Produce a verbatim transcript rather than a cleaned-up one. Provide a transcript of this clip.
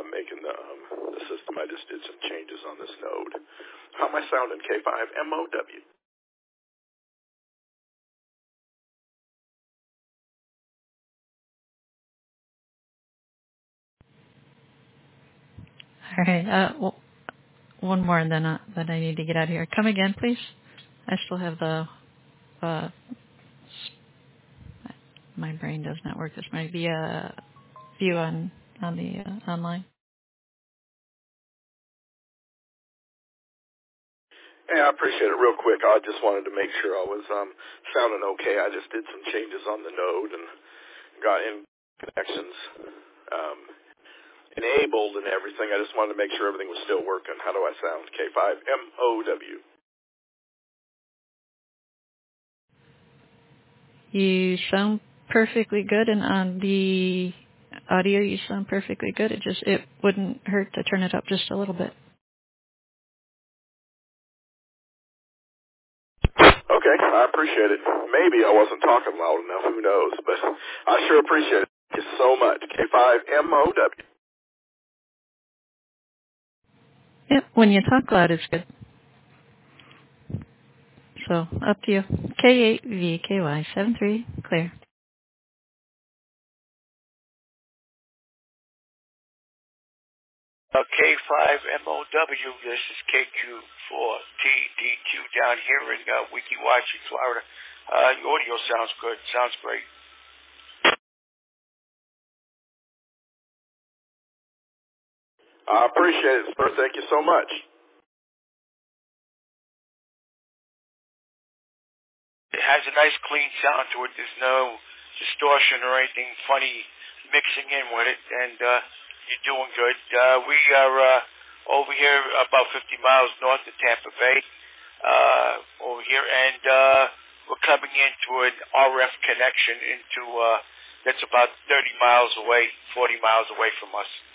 I'm making the, um, the system. I just did some changes on this node. How am I sounding, K five M O W? All right. Uh, well, one more, and then uh, then I need to get out of here. Come again, please. I still have the. Uh, my brain does not work. This might be a view on on the uh, online. Yeah, I appreciate it. Real quick, I just wanted to make sure I was um, sounding okay. I just did some changes on the node and got in connections um, enabled and everything. I just wanted to make sure everything was still working. How do I sound? K five M O W. You sound perfectly good, and on the audio, you sound perfectly good. It just it wouldn't hurt to turn it up just a little bit. Okay, I appreciate it. Maybe I wasn't talking loud enough. Who knows? But I sure appreciate it. Thank you so much. K five M O W. Yep. When you talk loud, it's good. So up to you. K eight V K Y seven three clear. Uh, K five M O W, this is K Q four T D Q down here in uh, Weeki Florida. Uh, your audio sounds good. Sounds great. I appreciate it, sir. Thank you so much. It has a nice clean sound to it. There's no distortion or anything funny mixing in with it, and uh, you're doing good. Uh, we are uh, over here about fifty miles north of Tampa Bay uh, over here, and uh, we're coming into an R F connection into uh, that's about thirty miles away, forty miles away from us.